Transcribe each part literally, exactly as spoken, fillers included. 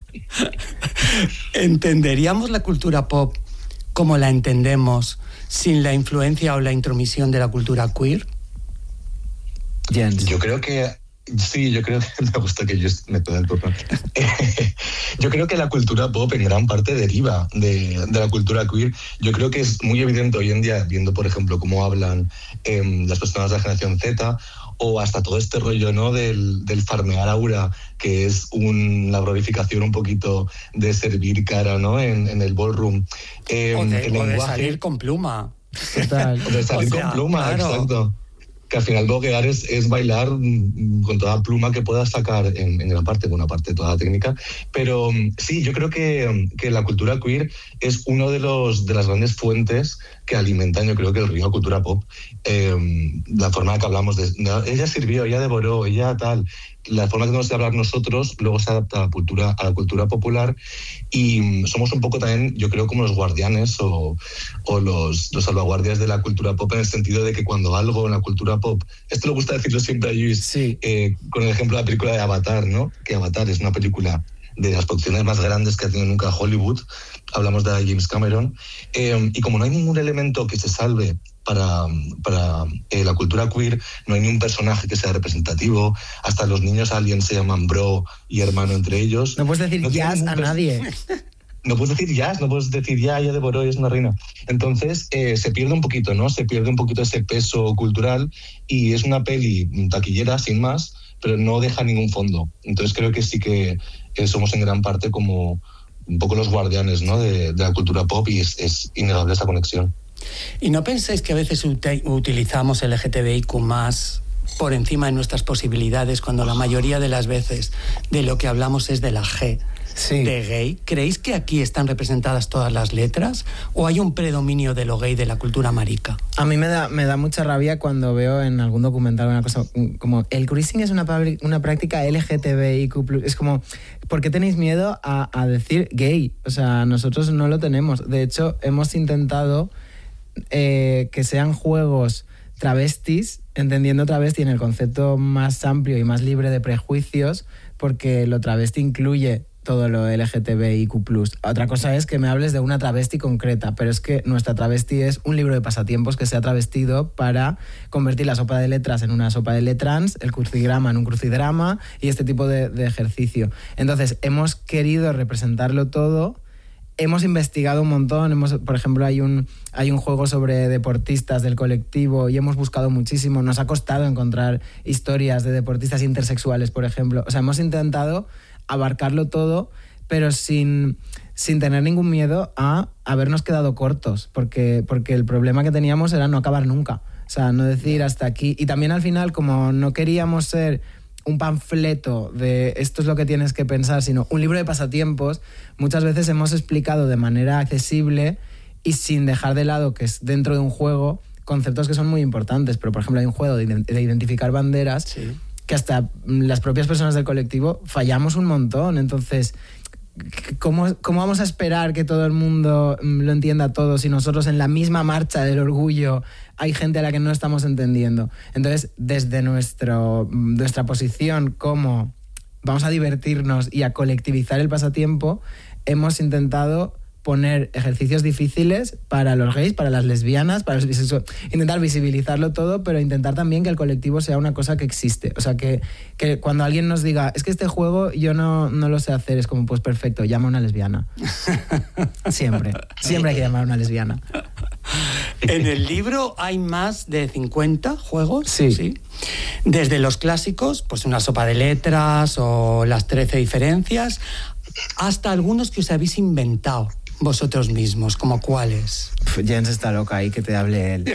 ¿Entenderíamos la cultura pop como la entendemos sin la influencia o la intromisión de la cultura queer? Jens. Yo creo que sí, yo creo que me gusta que yo me pueda incorporar. Yo creo que la cultura pop en gran parte deriva de, de la cultura queer. Yo creo que es muy evidente hoy en día, viendo por ejemplo cómo hablan eh, las personas de la generación Z, o hasta todo este rollo, ¿no?, del, del farmear aura, que es un, la glorificación un poquito de servir cara, ¿no?, en, en el ballroom. Eh, o, de, el o de salir con pluma. Total. O de salir o sea, con pluma, claro. Exacto. Que al final boguear es, es bailar con toda pluma que puedas sacar en, en gran parte, con una parte toda técnica. Pero sí, yo creo que, que la cultura queer es uno de los de las grandes fuentes que alimentan, yo creo que el río a cultura pop. Eh, la forma en que hablamos de, de ella sirvió, ella devoró, ella tal. La forma que tenemos de hablar nosotros luego se adapta a la cultura, a la cultura popular, y somos un poco también, yo creo, como los guardianes o, o los, los salvaguardias de la cultura pop, en el sentido de que cuando algo en la cultura pop, esto le gusta decirlo siempre a Luis, sí. eh, con el ejemplo de la película de Avatar, ¿no? Que Avatar es una película de las producciones más grandes que ha tenido nunca Hollywood, hablamos de James Cameron, eh, y como no hay ningún elemento que se salve para, para eh, la cultura queer, no hay ni un personaje que sea representativo, hasta los niños aliens se llaman bro y hermano entre ellos. No puedes decir no jazz a nadie. No puedes decir jazz, no puedes decir ya, ella devoró y es una reina. Entonces eh, se pierde un poquito, ¿no? Se pierde un poquito ese peso cultural, y es una peli taquillera, sin más, pero no deja ningún fondo. Entonces creo que sí que eh, somos en gran parte como un poco los guardianes, ¿no?, de, de la cultura pop, y es, es innegable esa conexión. ¿Y no pensáis que a veces ut- utilizamos el L G T B I Q más por encima de nuestras posibilidades, cuando la mayoría de las veces de lo que hablamos es de la G, sí, de gay? ¿Creéis que aquí están representadas todas las letras o hay un predominio de lo gay de la cultura marica? A mí me da, me da mucha rabia cuando veo en algún documental una cosa como el cruising es una, una práctica L G T B I Q plus. Es como, ¿por qué tenéis miedo a, a decir gay? O sea, nosotros no lo tenemos. De hecho, hemos intentado eh, que sean juegos travestis, entendiendo travesti en el concepto más amplio y más libre de prejuicios, porque lo travesti incluye todo lo L G T B I Q plus. Otra cosa es que me hables de una travesti concreta, pero es que nuestra travesti es un libro de pasatiempos que se ha travestido para convertir la sopa de letras en una sopa de letrans, el crucigrama en un crucidrama y este tipo de, de ejercicio. Entonces, hemos querido representarlo todo. Hemos investigado un montón, hemos, por ejemplo, hay un, hay un juego sobre deportistas del colectivo y hemos buscado muchísimo. Nos ha costado encontrar historias de deportistas intersexuales, por ejemplo. O sea, hemos intentado abarcarlo todo, pero sin, sin tener ningún miedo a habernos quedado cortos, porque, porque el problema que teníamos era no acabar nunca. O sea, no decir hasta aquí. Y también al final, como no queríamos ser un panfleto de esto es lo que tienes que pensar, sino un libro de pasatiempos, muchas veces hemos explicado de manera accesible y sin dejar de lado que es dentro de un juego conceptos que son muy importantes. Pero, por ejemplo, hay un juego de, de identificar banderas, sí, que hasta las propias personas del colectivo fallamos un montón. Entonces, ¿cómo, cómo vamos a esperar que todo el mundo lo entienda todo si nosotros en la misma marcha del orgullo hay gente a la que no estamos entendiendo? Entonces, desde nuestro, nuestra posición como vamos a divertirnos y a colectivizar el pasatiempo, hemos intentado poner ejercicios difíciles para los gays, para las lesbianas, para los bisexuales, intentar visibilizarlo todo, pero intentar también que el colectivo sea una cosa que existe. O sea, que, que cuando alguien nos diga, es que este juego yo no, no lo sé hacer, es como, pues perfecto, llama a una lesbiana. Siempre, siempre hay que llamar a una lesbiana. En el libro hay más de cincuenta juegos, sí. ¿sí? Desde los clásicos, pues una sopa de letras o las trece diferencias, hasta algunos que os habéis inventado vosotros mismos, ¿como cuáles? Jens está loca ahí, que te hable él.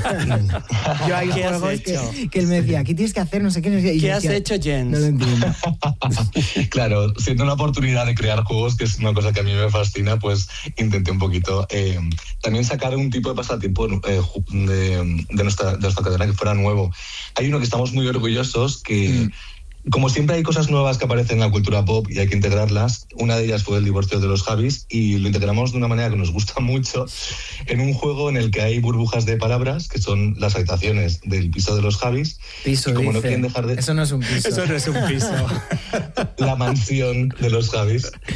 Yo hay ¿Qué juegos has hecho? que, que él me decía, ¿qué tienes que hacer? No sé qué. No sé, y ¿Qué decía, has hecho, Jens? No lo entiendo. Claro, siendo una oportunidad de crear juegos, que es una cosa que a mí me fascina, pues intenté un poquito eh, también sacar un tipo de pasatiempo eh, de, de, nuestra, de nuestra cadena que fuera nuevo. Hay uno que estamos muy orgullosos, que... Mm. Como siempre hay cosas nuevas que aparecen en la cultura pop y hay que integrarlas. Una de ellas fue el divorcio de los Javis y lo integramos de una manera que nos gusta mucho en un juego en el que hay burbujas de palabras, que son las habitaciones del piso de los Javis. Piso, como dice. No quieren dejar de... Eso no es un piso. Eso no es un piso. La mansión de los Javis.